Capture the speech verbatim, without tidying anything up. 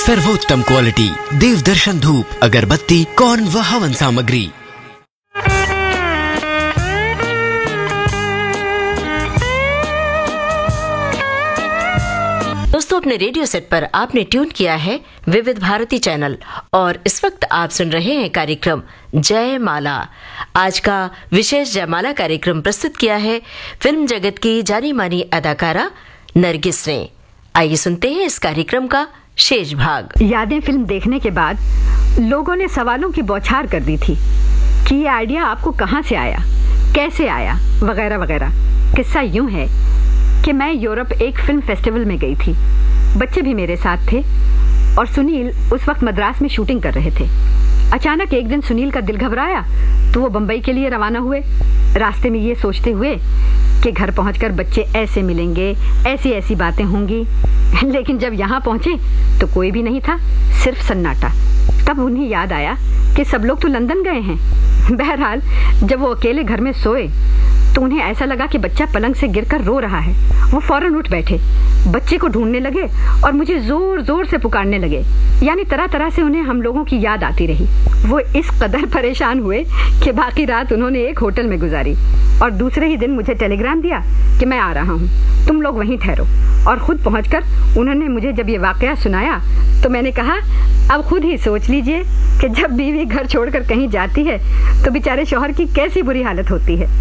सर्वोत्तम क्वालिटी देवदर्शन धूप, अगरबत्ती, कौन व हवन सामग्री। दोस्तों, अपने रेडियो सेट पर आपने ट्यून किया है विविध भारती चैनल और इस वक्त आप सुन रहे हैं कार्यक्रम जयमाला। आज का विशेष जयमाला कार्यक्रम प्रस्तुत किया है फिल्म जगत की जानी मानी अदाकारा नरगिस ने। आइए सुनते हैं इस कार्यक्रम का शेष भाग। यादें फिल्म देखने के बाद लोगों ने सवालों की बौछार कर दी थी कि ये आइडिया आपको कहाँ से आया, कैसे आया, वगैरह वगैरह। किस्सा यूं है कि मैं यूरोप एक फिल्म फेस्टिवल में गई थी। बच्चे भी मेरे साथ थे और सुनील उस वक्त मद्रास में शूटिंग कर रहे थे। अचानक एक दिन सुनील का दिल घबराया तो वो बम्बई के लिए रवाना हुए, रास्ते में ये सोचते हुए कि घर पहुंचकर बच्चे ऐसे मिलेंगे, ऐसी ऐसी बातें होंगी। लेकिन जब यहाँ पहुंचे तो कोई भी नहीं था, सिर्फ सन्नाटा। तब उन्हें याद आया कि सब लोग तो लंदन गए हैं। बहरहाल जब वो अकेले घर में सोए तो उन्हें ऐसा लगा कि बच्चा पलंग से गिरकर रो रहा है। वो फौरन उठ बैठे, बच्चे को ढूंढने लगे और मुझे जोर जोर से पुकारने लगे। यानी तरह तरह से उन्हें हम लोगों की याद आती रही। वो इस कदर परेशान हुए कि बाकी रात उन्होंने एक होटल में गुजारी और दूसरे ही दिन मुझे टेलीग्राम दिया कि मैं आ रहा हूँ, तुम लोग वहीं ठहरो। और खुद पहुंचकर उन्होंने मुझे जब ये वाकया सुनाया तो मैंने कहा, अब खुद ही सोच लीजिए कि जब बीवी घर छोड़कर कहीं जाती है तो बेचारे शौहर की कैसी बुरी हालत होती है।